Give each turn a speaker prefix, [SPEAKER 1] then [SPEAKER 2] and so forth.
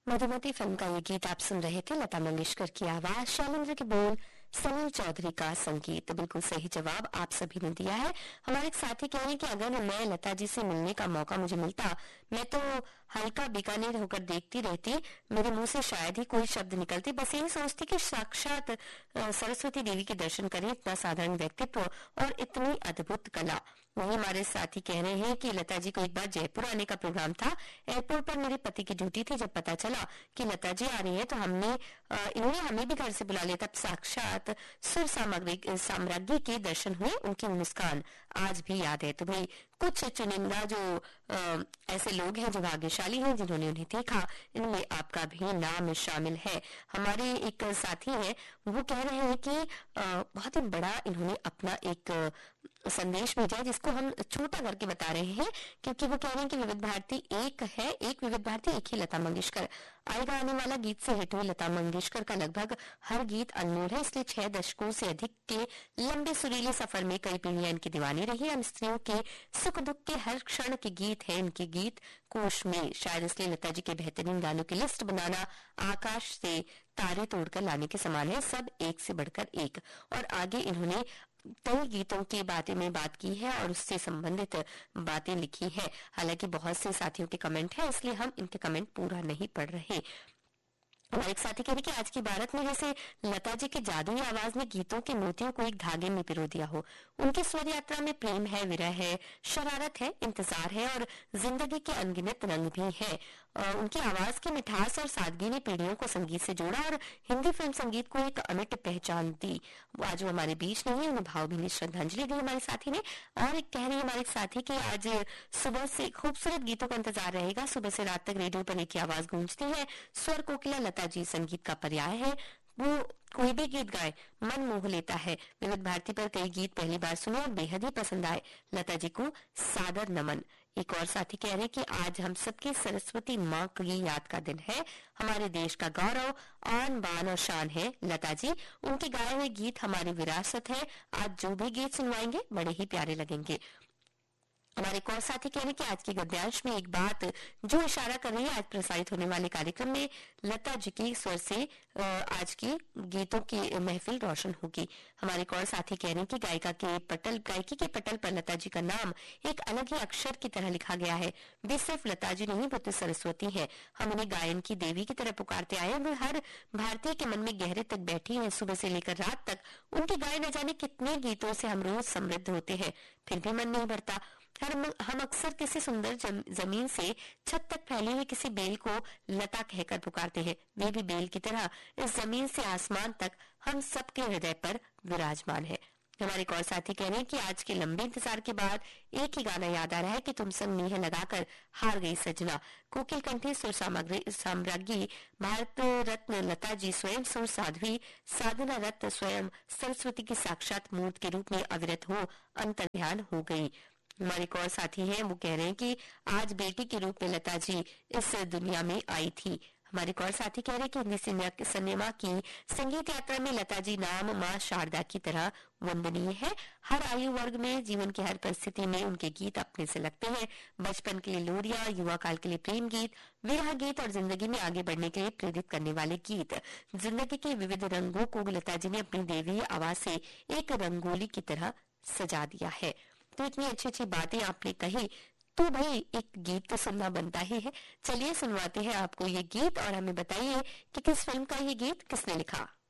[SPEAKER 1] Madhumati film का ये गीत आप सुन रहे थे। लता मंगेशकर की आवाज, शैलेंद्र के बोल, सलील चौधरी का संगीत। बिल्कुल सही जवाब आप सभी ने दिया है। हमारे एक साथी कह रहे हैं कि अगर मैं लता जी से मिलने का मौका मुझे मिलता, मैं तो हल्का बीकानेर होकर देखती रहती, मेरे मुंह से शायद ही कोई शब्द निकलते, बस यही सोचती कि साक्षात सरस्वती देवी के दर्शन करें। इतना साधारण व्यक्तित्व और इतनी अद्भुत कला। वही हमारे साथी कह रहे हैं कि लता जी को एक बार जयपुर आने का प्रोग्राम था। एयरपोर्ट पर मेरे पति की ड्यूटी थी। जब पता चला कि लता जी आ रही है तो इन्होंने हमें भी घर से बुला लिया। तब साक्षात सुर साम्राज्ञी के दर्शन हुए। उनकी मुस्कान आज भी याद है। तो भाई कुछ चुनिंदा जो ऐसे लोग हैं जो भाग्यशाली हैं जिन्होंने उन्हें देखा, इनमें आपका भी नाम शामिल है। हमारे एक साथी हैं, वो कह रहे हैं कि बहुत ही बड़ा इन्होंने अपना एक संदेश भेजा जिसको हम छोटा करके बता रहे हैं, क्योंकि वो कह रहे हैं कि विविध भारती एक है, एक विविध भारती एक ही लता मंगेशकर। आएगा आने वाला गीत से हिट हुई लता मंगेशकर का लगभग हर गीत अनमोल है, इसलिए 6 दशकों से अधिक के लंबे सुरीले सफर में कई पीढ़ियां इनकी दीवानी रही। हम स्त्रियों के सुख दुख के हर क्षण के गीत है इनके गीत कोश में। शायद इसलिए लता जी के बेहतरीन गानों की लिस्ट बनाना आकाश से तारे तोड़कर लाने के समान है, सब एक से बढ़कर एक। और आगे इन्होंने कई गीतों के बारे में बात की है और उससे संबंधित बातें लिखी है। हालांकि बहुत से साथियों के कमेंट हैं, इसलिए हम इनके कमेंट पूरा नहीं पढ़ रहे। हमारे एक साथी कह रहे कि आज की भारत में जैसे लता जी की जादुई आवाज ने गीतों के मोतियों को एक धागे में पिरो दिया हो। उनकी स्वर यात्रा में प्रेम है, विरह है, शरारत है, इंतजार है और जिंदगी के अनगिनत रंग भी है। उनकी आवाज की मिठास और सादगी ने पीढ़ियों को संगीत से जोड़ा और हिंदी फिल्म संगीत को एक अमिट पहचान दी। आज वो हमारे बीच नहीं है, उन्हें भावभीनी श्रद्धांजलि दी हमारे साथी ने। और एक कह रही है हमारे साथी कि आज सुबह से खूबसूरत गीतों का इंतजार रहेगा। सुबह से रात तक रेडियो पर एक ही आवाज गूंजती है, स्वर कोकिला लता जी संगीत का पर्याय है। वो कोई भी गीत गाए मन मोह लेता है। विविध भारती पर कई गीत पहली बार सुने और बेहद ही पसंद आए। लता जी को सादर नमन। एक और साथी कह रहे हैं कि आज हम सबके सरस्वती माँ की याद का दिन है। हमारे देश का गौरव, आन बान और शान है लता जी। उनके गाए हुए गीत हमारी विरासत है। आज जो भी गीत सुनवाएंगे बड़े ही प्यारे लगेंगे। हमारे एक और साथी कह रहे हैं कि आज की गद्यांश में एक बात जो इशारा कर रही है, आज प्रसारित होने वाले कार्यक्रम में लता जी की स्वर से आज की गीतों की महफिल रोशन होगी। हमारे एक और साथी कह रहे हैं कि गायकी के पटल पर लता जी का नाम एक अलग ही अक्षर की तरह लिखा गया है। वे सिर्फ लता जी नहीं, वो तो सरस्वती है। हम उन्हें गायन की देवी की तरह पुकारते आए। वे हर भारतीय के मन में गहरे तक बैठी है। सुबह से लेकर रात तक उनके गाए न जाने कितने गीतों से हम रोज समृद्ध होते हैं, फिर भी मन नहीं भरता। हम अक्सर किसी सुंदर जमीन से छत तक फैली हुई किसी बेल को लता कहकर पुकारते हैं। वे भी बेल की तरह इस जमीन से आसमान तक हम सबके हृदय पर विराजमान है। हमारे एक और साथी कह रहे हैं कि आज के लंबे इंतजार के बाद एक ही गाना याद आ रहा है कि तुम संग नेह लगाकर हार गई सजना। कोकिल कंठी सुर साम्राज्ञी भारत रत्न लता जी स्वयं सुर साध्वी, साधना रत्न स्वयं सरस्वती की साक्षात मूर्त के रूप में अविरत हो अंतर्ध्यान हो गई। हमारे एक और साथी हैं, वो कह रहे हैं कि आज बेटी के रूप में लता जी इस दुनिया में आई थी। हमारे एक और साथी कह रहे हैं कि हिंदी सिनेमा की संगीत यात्रा में लता जी नाम माँ शारदा की तरह वंदनीय है। हर आयु वर्ग में, जीवन की हर परिस्थिति में उनके गीत अपने से लगते हैं। बचपन के लिए लोरिया, युवा काल के लिए प्रेम गीत, विरह गीत और जिंदगी में आगे बढ़ने के लिए प्रेरित करने वाले गीत। जिंदगी के विविध रंगों को लता जी ने अपनी देवी आवाज से एक रंगोली की तरह सजा दिया है। तो इतनी अच्छी अच्छी बातें आपने कही, तो भाई एक गीत तो सुनना बनता ही है। चलिए सुनवाते हैं आपको ये गीत और हमें बताइए कि किस फिल्म का ये गीत किसने लिखा।